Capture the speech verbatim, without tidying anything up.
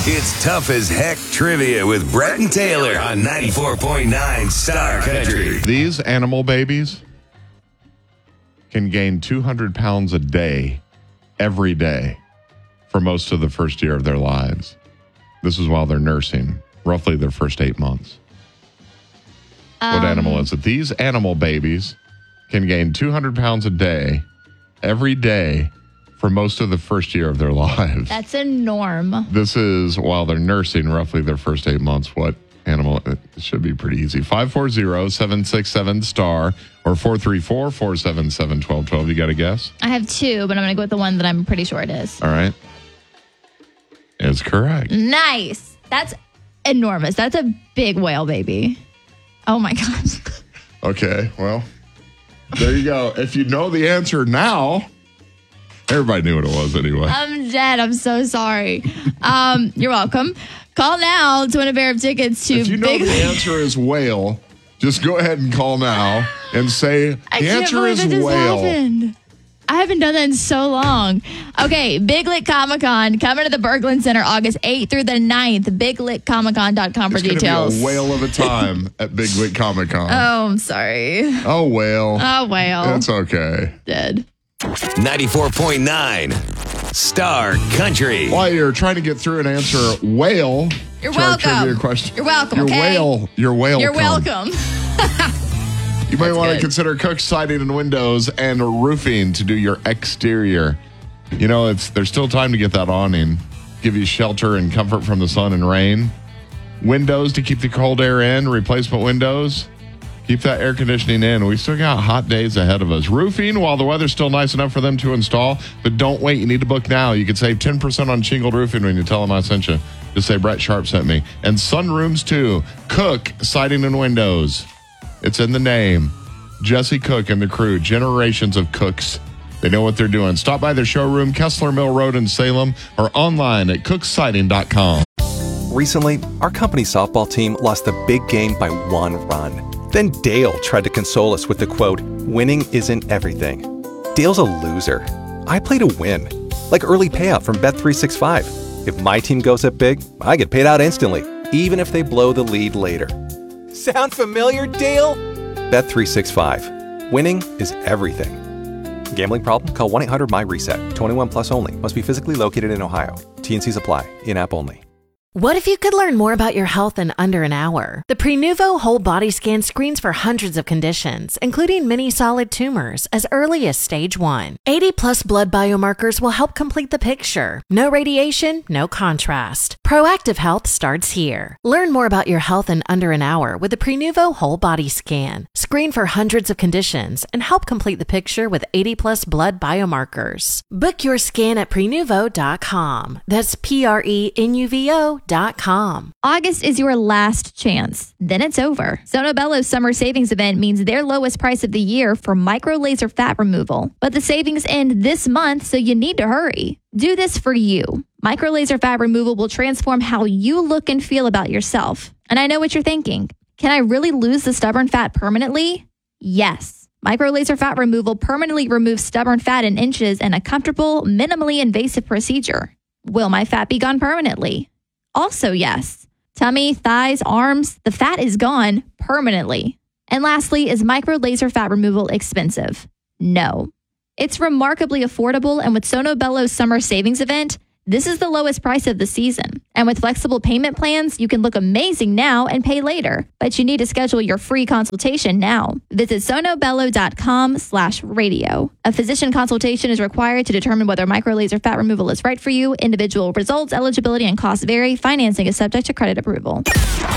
It's Tough as Heck Trivia with Brett and Taylor on ninety-four point nine Star Country. These animal babies can gain two hundred pounds a day, every day, for most of the first year of their lives. This is while they're nursing, roughly their first eight months. Um, what animal is it? These animal babies can gain two hundred pounds a day, every day, for most of the first year of their lives. That's a norm. This is while they're nursing, roughly their first eight months. What animal? It should be pretty easy. five four zero, seven six seven, STAR or four three four, four seven seven, one two one two. You got a guess? I have two, but I'm going to go with the one that I'm pretty sure it is. All right. It's correct. Nice. That's enormous. That's a big whale baby. Oh, my gosh. Okay, well, there you go. If you know the answer now, everybody knew what it was anyway. I'm dead. I'm so sorry. Um, you're welcome. Call now to win a pair of tickets to If you know Big the answer is whale, just go ahead and call now and say the I can't answer believe is that just whale. happened. I haven't done that in so long. Okay, Big Lit Comic Con coming to the Berglund Center August eighth through the ninth. big lit comic con dot com for It's details. It's going to be a whale of a time at Big Lit Comic Con. Oh, I'm sorry. Oh, whale. Oh, whale. It's okay. Dead. ninety-four point nine Star Country. While you're trying to get through and answer whale, You're to our welcome. trivia question. You're welcome, Your okay? whale. Your whale. You're come. welcome. You might That's want to good. consider Cook Siding and Windows and roofing to do your exterior. You know, it's there's still time to get that awning, give you shelter and comfort from the sun and rain. Windows to keep the cold air in, replacement windows. Keep that air conditioning in. We still got hot days ahead of us. Roofing, while the weather's still nice enough for them to install, but don't wait. You need to book now. You can save ten percent on shingled roofing when you tell them I sent you. Just say Brett Sharp sent me. And sunrooms, too. Cook Siding and Windows. It's in the name. Jesse Cook and the crew. Generations of cooks. They know what they're doing. Stop by their showroom, Kessler Mill Road in Salem, or online at cook siding dot com. Recently, our company softball team lost the big game by one run. Then Dale tried to console us with the quote, "Winning isn't everything." Dale's a loser. I play to win. Like early payout from Bet three sixty-five. If my team goes up big, I get paid out instantly, even if they blow the lead later. Sound familiar, Dale? Bet three sixty-five. Winning is everything. Gambling problem? Call one eight hundred M Y RESET. twenty-one plus only. Must be physically located in Ohio. T and Cs apply. In-app only. What if you could learn more about your health in under an hour? The Prenuvo Whole Body Scan screens for hundreds of conditions, including many solid tumors, as early as stage one. eighty plus blood biomarkers will help complete the picture. No radiation, no contrast. Proactive health starts here. Learn more about your health in under an hour with the Prenuvo Whole Body Scan. Screen for hundreds of conditions and help complete the picture with eighty plus blood biomarkers. Book your scan at prenuvo dot com. That's P R E N U V O dot com. August is your last chance. Then it's over. Sonobello's summer savings event means their lowest price of the year for micro laser fat removal. But the savings end this month, so you need to hurry. Do this for you. Micro laser fat removal will transform how you look and feel about yourself. And I know what you're thinking. Can I really lose the stubborn fat permanently? Yes. Micro laser fat removal permanently removes stubborn fat in inches in a comfortable, minimally invasive procedure. Will my fat be gone permanently? Also, yes. Tummy, thighs, arms, the fat is gone permanently. And lastly, is micro laser fat removal expensive? No. It's remarkably affordable, and with Sonobello's summer savings event, this is the lowest price of the season. And with flexible payment plans, you can look amazing now and pay later. But you need to schedule your free consultation now. Visit sonobello dot com slash radio. A physician consultation is required to determine whether microlaser fat removal is right for you. Individual results, eligibility, and costs vary. Financing is subject to credit approval.